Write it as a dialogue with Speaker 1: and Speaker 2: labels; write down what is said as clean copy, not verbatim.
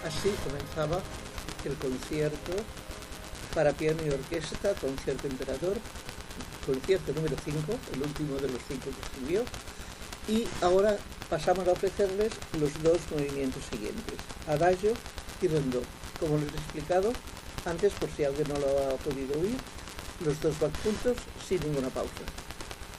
Speaker 1: Así comenzaba el concierto para piano y orquesta, concierto emperador, concierto número 5, el último de los 5 que escribió, y ahora pasamos a ofrecerles los dos movimientos siguientes, adagio y rondó. Como les he explicado antes, por si alguien no lo ha podido oír, los dos van juntos sin ninguna pausa.